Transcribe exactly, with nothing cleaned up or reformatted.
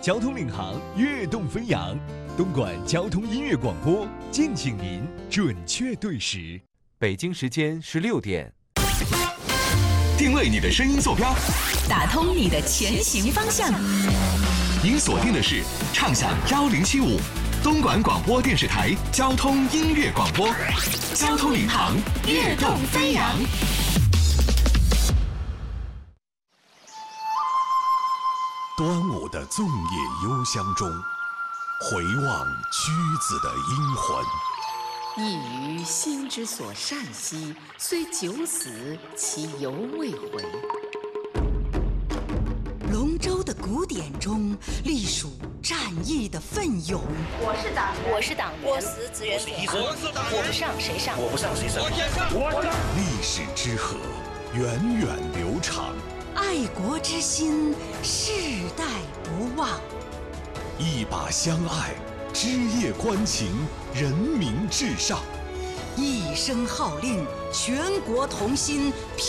交通领航，跃动飞扬。东莞交通音乐广播，敬请您准确对时。 北京时间十六点。 定位你的声音坐标， 打通你的前行方向。 您锁定的是畅享幺零七五，东莞广播电视台交通音乐广播，交通领航，跃动飞扬。 端午的粽叶幽香中，回望屈子的阴魂。 一于心之所善兮，虽九死，其犹未回。 龙舟的鼓点中，隶属战役的奋勇。 我是党员， 我是党员，我死自愿死， 我是党员， 我不上谁上， 我不上谁上， 我先上，我上。 历史之河，源远流长。 爱国之心，世代不忘。 一把相爱，枝叶关情，人民至上。 一声号令，全国同心。